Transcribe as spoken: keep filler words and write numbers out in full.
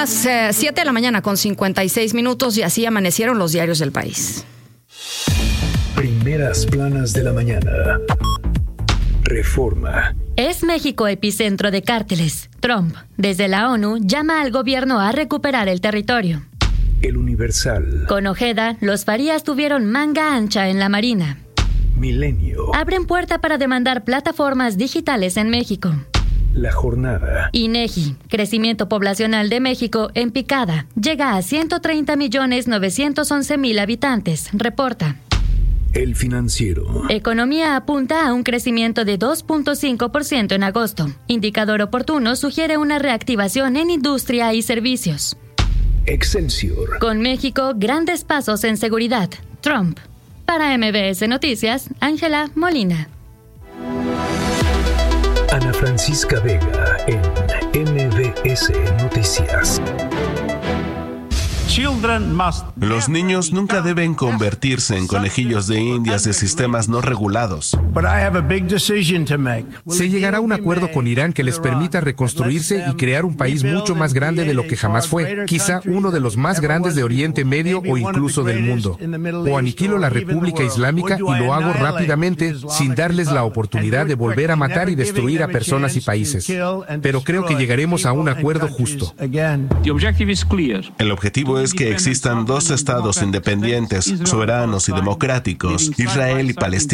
las eh, siete de la mañana con cincuenta y seis minutos y así amanecieron los diarios del país. Primeras planas de la mañana. Reforma. ¿Es México epicentro de cárteles? Trump, desde la ONU, llama al gobierno a recuperar el territorio. El Universal. Con Ojeda, los Farías tuvieron manga ancha en la Marina. Milenio. Abren puerta para demandar plataformas digitales en México. La Jornada. INEGI, crecimiento poblacional de México en picada, llega a ciento treinta millones novecientos once mil habitantes, reporta. El Financiero. Economía apunta a un crecimiento de dos punto cinco por ciento en agosto. Indicador oportuno sugiere una reactivación en industria y servicios. Excelsior. Con México, grandes pasos en seguridad. Trump. Para M B S Noticias, Ángela Molina. Ana Francisca Vega en M B S Noticias. Los niños nunca deben convertirse en conejillos de indias de sistemas no regulados. Se llegará a un acuerdo con Irán que les permita reconstruirse y crear un país mucho más grande de lo que jamás fue, quizá uno de los más grandes de Oriente Medio o incluso del mundo. O aniquilo la República Islámica y lo hago rápidamente sin darles la oportunidad de volver a matar y destruir a personas y países. Pero creo que llegaremos a un acuerdo justo. El objetivo es que existan dos estados independientes, soberanos y democráticos, Israel y Palestina.